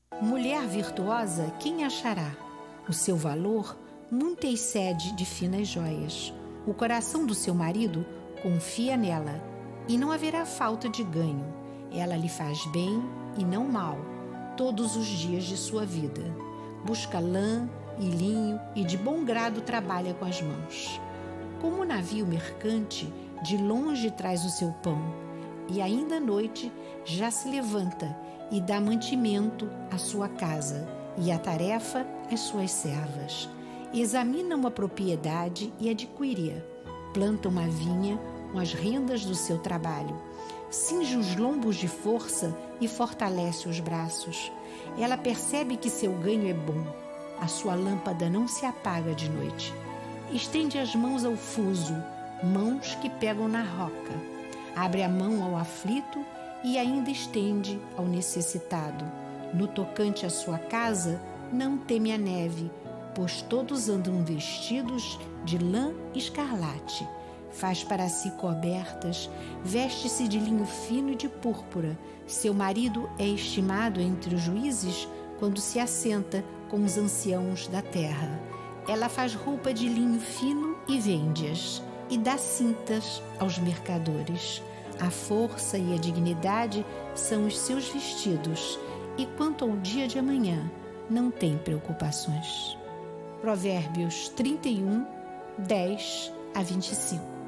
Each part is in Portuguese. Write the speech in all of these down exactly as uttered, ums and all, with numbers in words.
Mulher virtuosa, quem achará? O seu valor muito excede de finas joias. O coração do seu marido confia nela, e não haverá falta de ganho. Ela lhe faz bem e não mal, todos os dias de sua vida. Busca lã e linho e de bom grado trabalha com as mãos. Como um navio mercante, de longe traz o seu pão, e ainda à noite já se levanta e dá mantimento à sua casa e a tarefa às suas servas. Examina uma propriedade e adquire-a. Planta uma vinha com as rendas do seu trabalho. Cinge os lombos de força e fortalece os braços. Ela percebe que seu ganho é bom. A sua lâmpada não se apaga de noite. Estende as mãos ao fuso, mãos que pegam na roca. Abre a mão ao aflito e ainda estende ao necessitado. No tocante à sua casa, não teme a neve, pois todos andam vestidos de lã escarlate. Faz para si cobertas, veste-se de linho fino e de púrpura. Seu marido é estimado entre os juízes quando se assenta com os anciãos da terra. Ela faz roupa de linho fino e vende-as, e dá cintas aos mercadores. A força e a dignidade são os seus vestidos, e quanto ao dia de amanhã, não tem preocupações. Provérbios trinta e um, dez a vinte e cinco.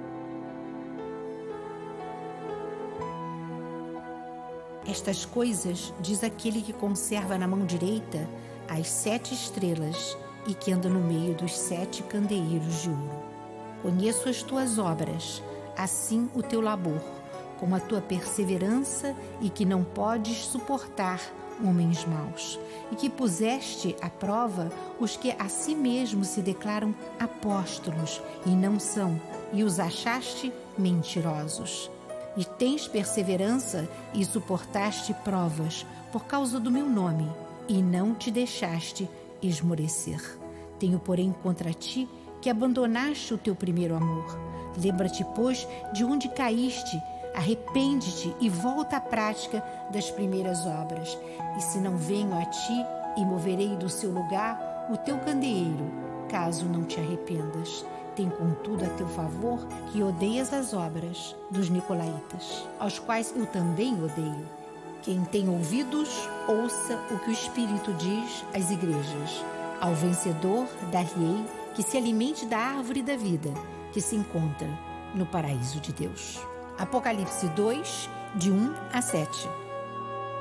Estas coisas diz aquele que conserva na mão direita as sete estrelas e que anda no meio dos sete candeeiros de ouro. Conheço as tuas obras, assim o teu labor, como a tua perseverança, e que não podes suportar homens maus, e que puseste à prova os que a si mesmos se declaram apóstolos e não são, e os achaste mentirosos. E tens perseverança e suportaste provas por causa do meu nome, e não te deixaste esmorecer. Tenho, porém, contra ti que abandonaste o teu primeiro amor. Lembra-te, pois, de onde caíste, arrepende-te e volta à prática das primeiras obras. E se não venho a ti e moverei do seu lugar o teu candeeiro, caso não te arrependas. Tem, contudo, a teu favor que odeias as obras dos nicolaítas, aos quais eu também odeio. Quem tem ouvidos, ouça o que o Espírito diz às igrejas. Ao vencedor dar-lhe-ei que se alimente da árvore da vida, que se encontra no paraíso de Deus. Apocalipse dois, de um a sete.